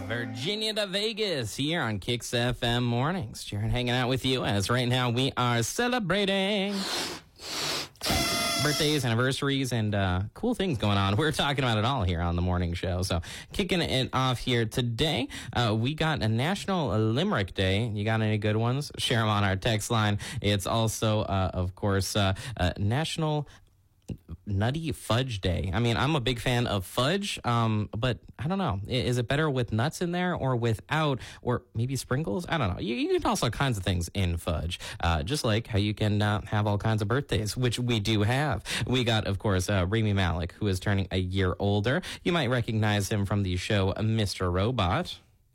Virginia to Vegas here on Kicks FM Mornings. Jared hanging out with you as right now we are celebrating birthdays, anniversaries, and cool things going on. We're talking about it all here on the morning show. So kicking it off here today, we got a National Limerick Day. You got any good ones? Share them on our text line. It's also, of course, National Nutty Fudge Day. I mean, I'm a big fan of fudge, but I don't know. Is it better with nuts in there or without, or maybe sprinkles? I don't know. You can toss all kinds of things in fudge, just like how you can have all kinds of birthdays, which we do have. We got, of course, Rami Malek, who is turning a year older. You might recognize him from the show Mr. Robot.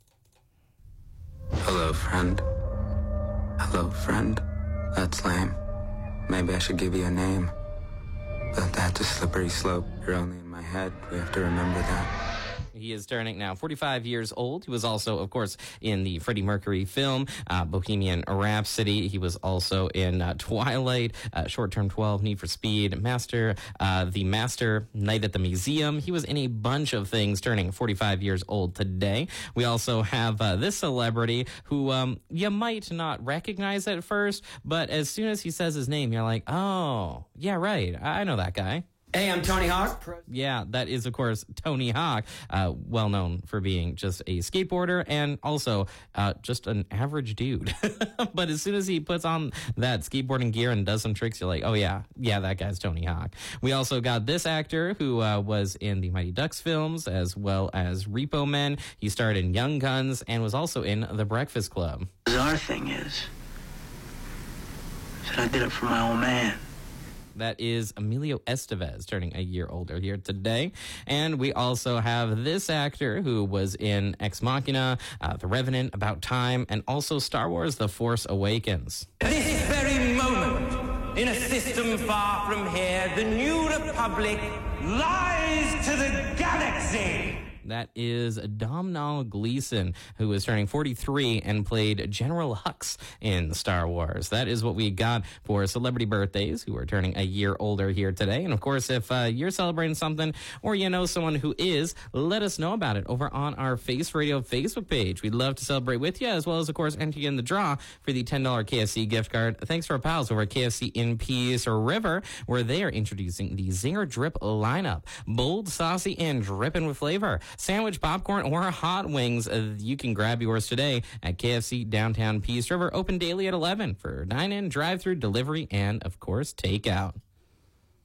Hello, friend. Hello, friend. That's lame. Maybe I should give you a name. But that's a slippery slope. You're only in my head. We have to remember that. He is turning now 45 years old. He was also, of course, in the Freddie Mercury film, Bohemian Rhapsody. He was also in Twilight, Short Term 12, Need for Speed, The Master, Night at the Museum. He was in a bunch of things, turning 45 years old today. We also have this celebrity who you might not recognize at first, but as soon as he says his name, you're like, oh, yeah, right. I know that guy. Hey, I'm Tony Hawk. Yeah, that is, of course, Tony Hawk, well known for being just a skateboarder and also just an average dude. But as soon as he puts on that skateboarding gear and does some tricks, you're like, oh, yeah, that guy's Tony Hawk. We also got this actor who was in the Mighty Ducks films as well as Repo Men. He starred in Young Guns and was also in The Breakfast Club. The bizarre thing is that I did it for my old man. That is Emilio Estevez, turning a year older here today. And we also have this actor who was in Ex Machina, The Revenant, About Time, and also Star Wars The Force Awakens. This very moment, in a system far from here, the New Republic lies to the galaxy. That is Domhnall Gleeson, who is turning 43 and played General Hux in Star Wars. That is what we got for celebrity birthdays who are turning a year older here today. And, of course, if you're celebrating something or you know someone who is, let us know about it over on our Face Radio Facebook page. We'd love to celebrate with you, as well as, of course, enter you in the draw for the $10 KFC gift card. Thanks to our pals over at KFC in Peace River, where they are introducing the Zinger Drip lineup. Bold, saucy, and dripping with flavor. Sandwich, popcorn, or hot wings. You can grab yours today at KFC downtown Peace River, open daily at 11 for dine-in, drive-through, delivery, and, of course, takeout.